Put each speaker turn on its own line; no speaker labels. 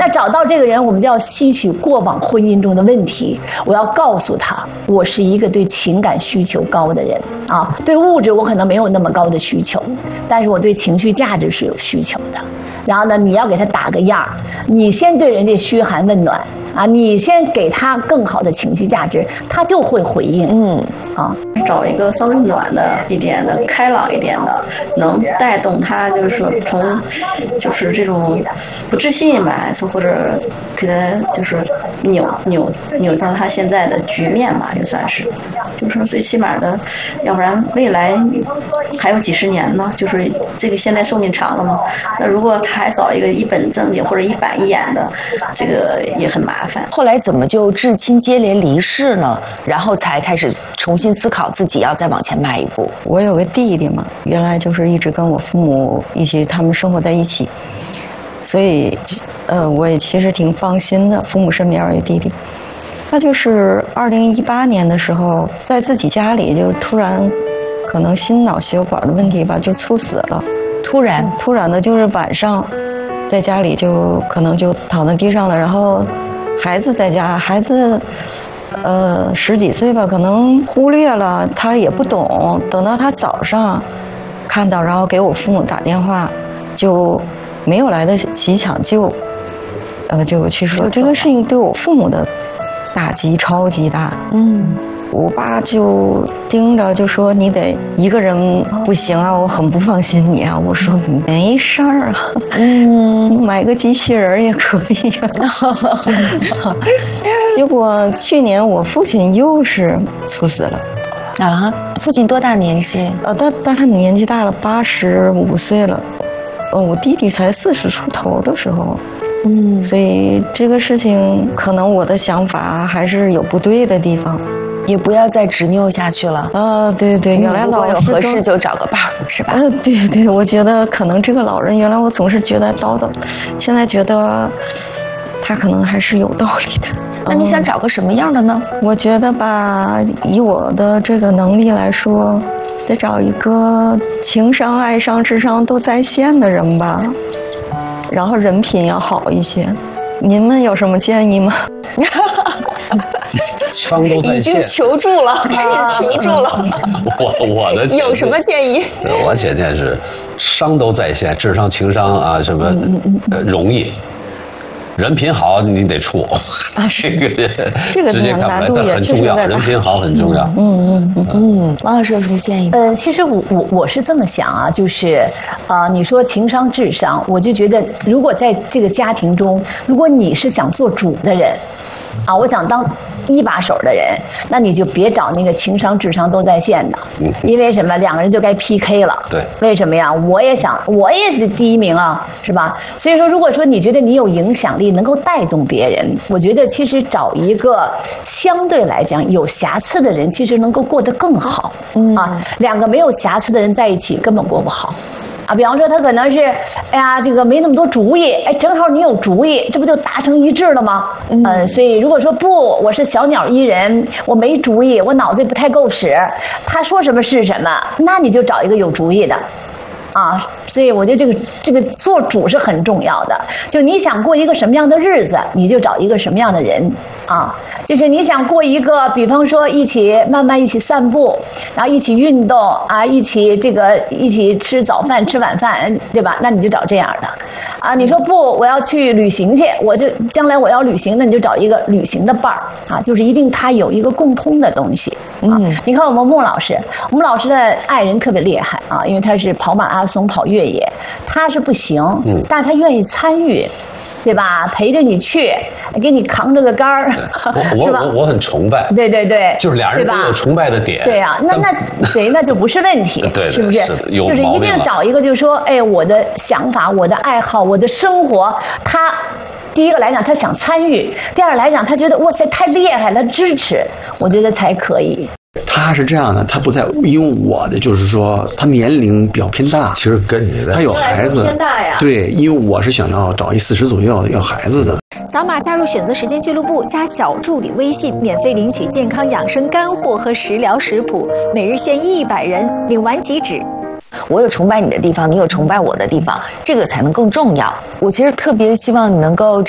那找到这个人，我们就要吸取过往婚姻中的问题，我要告诉他，我是一个对情感需求高的人啊，对物质我可能没有那么高的需求，但是我对情绪价值是有需求的。然后呢，你要给他打个样，你先对人家嘘寒问暖啊，你先给他更好的情绪价值，他就会回应。
找一个稍微暖的一点的、开朗一点的，能带动他，就是说从就是这种不自信吧，或者给他就是扭到他现在的局面吧，也算是，就是说最起码的，要不然未来还有几十年呢，就是这个现在寿命长了嘛，那如果他还找一个一本正经或者一板一眼的，这个也很麻烦。
后来怎么就至亲接连离世呢？然后才开始重新思考自己要再往前迈一步。
我有个弟弟嘛，原来就是一直跟我父母一起，他们生活在一起，所以我也其实挺放心的，父母身边有一弟弟。他就是2018年的时候，在自己家里就突然可能心脑血管的问题吧，就猝死了。突然的，就是晚上在家里就可能就躺在地上了，然后孩子在家，孩子10几岁吧，可能忽略了，他也不懂。等到他早上看到，然后给我父母打电话，就没有来得及抢救，就去世了。这个事情对我父母的打击超级大。我爸就盯着就说你得一个人不行啊，我很不放心你啊。我说没事儿啊，买个机器人也可以啊。结果去年我父亲又是猝死了。
啊，父亲多大年纪？
但他年纪大了，85岁了。我弟弟才40出头的时候。所以这个事情可能我的想法还是有不对的地方。
也不要再执拗下去了。
对，原来老
有合适就找个伴儿，是吧？
对，我觉得可能这个老人原来我总是觉得叨叨，现在觉得他可能还是有道理的。
那你想找个什么样的呢？
我觉得吧，以我的这个能力来说，得找一个情商、爱商、智商都在线的人吧，然后人品要好一些。您们有什么建议吗？
商都在线，
已经求助了，开始求助了。
我的
有什么建议？
我建议是商都在线，智商、情商啊，什么容易。人品好，你得处啊，这个直接看出来，但很重要，人品好很重要。
王老师有什么建议？
其实我是这么想啊，就是你说情商、智商，我就觉得，如果在这个家庭中，如果你是想做主的人。我想当一把手的人，那你就别找那个情商智商都在线的，因为什么？两个人就该 PK 了。
对，
为什么呀？我也是第一名啊，是吧？所以说，如果说你觉得你有影响力，能够带动别人，我觉得其实找一个相对来讲有瑕疵的人，其实能够过得更好。两个没有瑕疵的人在一起根本过不好。比方说他可能是，哎呀，这个没那么多主意，正好你有主意，这不就达成一致了吗？所以如果说不，我是小鸟依人，我没主意，我脑子也不太够使，他说什么是什么，那你就找一个有主意的。所以我觉得这个做主是很重要的。就你想过一个什么样的日子，你就找一个什么样的人就是你想过一个，比方说慢慢一起散步，然后一起运动一起吃早饭吃晚饭，对吧？那你就找这样的。你说不，我要去旅行去，将来我要旅行，那你就找一个旅行的伴儿就是一定他有一个共通的东西你看我们孟老师的爱人特别厉害因为他是跑马拉松跑越野，他是不行，但是他愿意参与，对吧？陪着你去，给你扛着个杆儿，
我很崇拜，
对，
就是俩人都有崇拜的点，
对啊，那就不是问题，
对，
是不是？就是一定找一个，就是说，我的想法、我的爱好、我的生活，他第一个来讲，他想参与；第二来讲，他觉得哇塞太厉害了，支持，我觉得才可以。
他是这样的，他不在，因为我的就是说他年龄比较偏大，
其实跟你的
他有孩子
偏大呀。
对，因为我是想要找一40左右要孩子的。
扫码加入选择时间俱乐部，加小助理微信，免费领取健康养生干货和食疗食谱，每日限100人，领完即止。
我有崇拜你的地方，你有崇拜我的地方，这个才能更重要。我其实特别希望你能够